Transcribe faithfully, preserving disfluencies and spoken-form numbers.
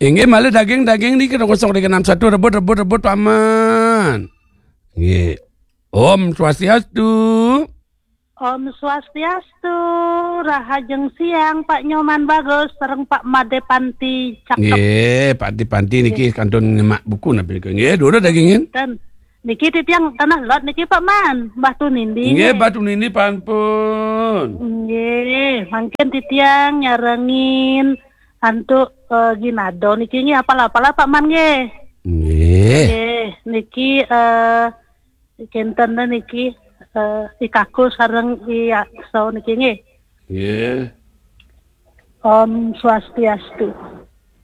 Inggih malah daging-daging niki kosong tiga enam satu rebut rebut rebut paman. Nggih. Om Swastiastu. Om Swastiastu, rahajeng siang Pak Nyoman Bagus, sareng Pak Made Panti cakep. Nggih, Pak Made Panti niki kantun nyemak buku napa nggih, dulu dagingin. Dan niki titiang tanah lot niki Pak Man, Batu Nindi. Nggih, Batu Nindi pampun. Nggih, mangken titiang nyarengin hantu uh, ginado niki nggih apal-apal Pak Man nggih. Nggih. Nggih, niki eh uh, kenten niki Uh, ikaku sareng iya so niki nggih. Nggih. Om Swastiastu.